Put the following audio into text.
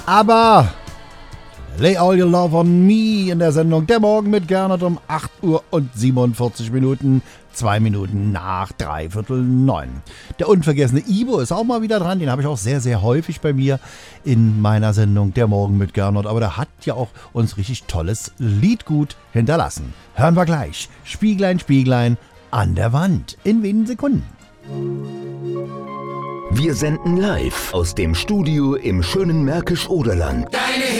Aber Lay All Your Love on Me in der Sendung Der Morgen mit Gernot um 8 Uhr und 47 Minuten, 2 Minuten nach 8:45. Der unvergessene Ibo ist auch mal wieder dran, den habe ich auch sehr, sehr häufig bei mir in meiner Sendung Der Morgen mit Gernot, aber der hat ja auch uns richtig tolles Liedgut hinterlassen. Hören wir gleich. Spieglein, Spieglein an der Wand in wenigen Sekunden. Wir senden live aus dem Studio im schönen Märkisch-Oderland. Deine